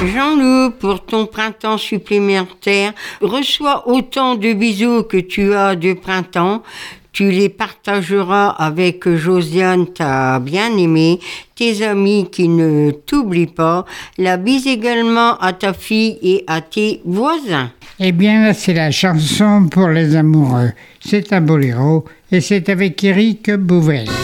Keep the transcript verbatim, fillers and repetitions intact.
Jean-Loup, pour ton printemps supplémentaire, reçois autant de bisous que tu as de printemps. Tu les partageras avec Josiane, ta bien-aimée, tes amis qui ne t'oublient pas. La bise également à ta fille et à tes voisins. Eh bien, là, c'est la chanson pour les amoureux. C'est un boléro et c'est avec Éric Bouvel.